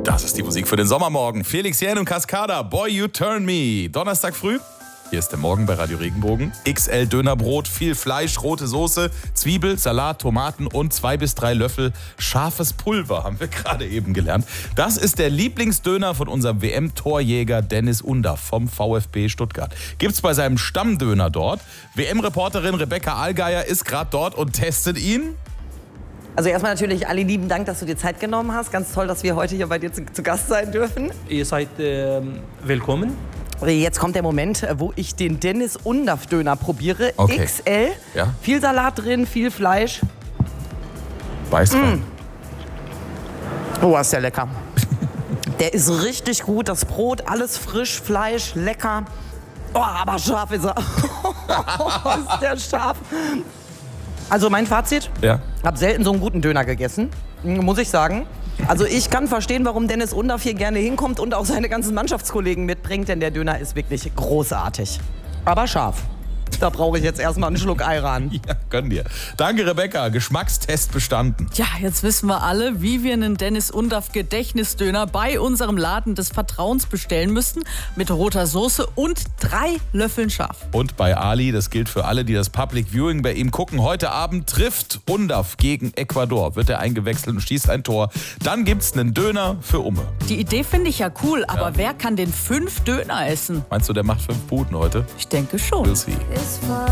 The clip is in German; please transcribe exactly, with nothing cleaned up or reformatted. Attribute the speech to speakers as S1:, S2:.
S1: Das ist die Musik für den Sommermorgen. Felix Jähn und Cascada, Boy You Turn Me. Donnerstag früh. Hier ist der Morgen bei Radio Regenbogen. X L Dönerbrot, viel Fleisch, rote Soße, Zwiebel, Salat, Tomaten und zwei bis drei Löffel scharfes Pulver, haben wir gerade eben gelernt. Das ist der Lieblingsdöner von unserem W M-Torjäger Dennis Undaff vom VfB Stuttgart. Gibt's bei seinem Stammdöner dort. W M-Reporterin Rebecca Allgeier ist gerade dort und testet ihn.
S2: Also erstmal natürlich alle lieben Dank, dass du dir Zeit genommen hast. Ganz toll, dass wir heute hier bei dir zu, zu Gast sein dürfen.
S3: Ihr seid äh, willkommen.
S2: Jetzt kommt der Moment, wo ich den Dennis Undaff Döner probiere.
S1: Okay.
S2: X L,
S1: Ja.
S2: Viel Salat drin, viel Fleisch.
S1: Beißt rein.
S2: Mm. Oh, ist der lecker. Der ist richtig gut, das Brot, alles frisch, Fleisch, lecker. Oh, aber scharf ist er. Ist der scharf. Also mein Fazit,
S1: Ja.
S2: hab selten so einen guten Döner gegessen, muss ich sagen. Also ich kann verstehen, warum Dennis Undaff hier gerne hinkommt und auch seine ganzen Mannschaftskollegen mitbringt, denn der Döner ist wirklich großartig. Aber scharf. Da brauche ich jetzt erstmal einen Schluck Ayran.
S1: Ja, gönn dir. Danke, Rebecca. Geschmackstest bestanden.
S4: Ja, jetzt wissen wir alle, wie wir einen Dennis Undaff Gedächtnisdöner bei unserem Laden des Vertrauens bestellen müssen. Mit roter Soße und drei Löffeln scharf.
S1: Und bei Ali, das gilt für alle, die das Public Viewing bei ihm gucken, heute Abend trifft Undaff gegen Ecuador. Wird er eingewechselt und schießt ein Tor. Dann gibt's einen Döner für Umme.
S4: Die Idee finde ich ja cool, aber
S1: Ja.
S4: wer kann denn fünf Döner essen?
S1: Meinst du, der macht fünf Buden heute?
S4: Ich denke schon.
S1: We'll see.
S5: It's fun.